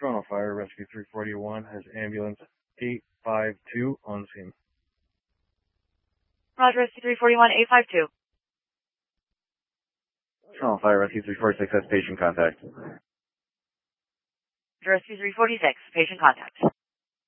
Toronto Fire Rescue 341 has ambulance 852 on scene. Roger, Rescue 341, 852. Toronto Fire Rescue 346 has patient contact. Rescue 346, patient contact.